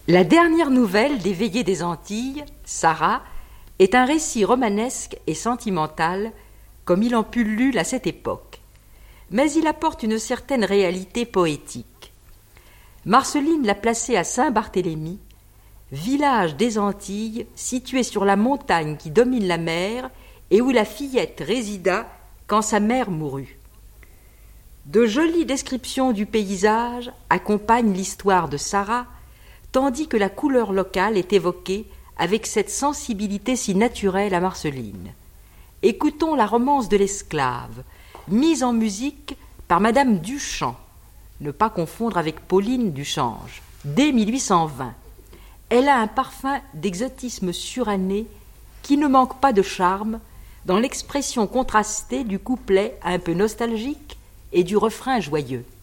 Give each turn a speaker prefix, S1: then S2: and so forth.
S1: La dernière nouvelle des Veillées des Antilles, Sarah, est un récit romanesque et sentimental, comme il en pullule à cette époque. Mais il apporte une certaine réalité poétique. Marceline l'a placé à Saint-Barthélemy, village des Antilles situé sur la montagne qui domine la mer et où la fillette résida quand sa mère mourut. De jolies descriptions du paysage accompagnent l'histoire de Sarah, tandis que la couleur locale est évoquée avec cette sensibilité si naturelle à Marceline. Écoutons la romance de l'esclave, mise en musique par Madame Duchamp, ne pas confondre avec Pauline Duchange, dès 1820. Elle a un parfum d'exotisme suranné qui ne manque pas de charme dans l'expression contrastée du couplet un peu nostalgique et du refrain joyeux.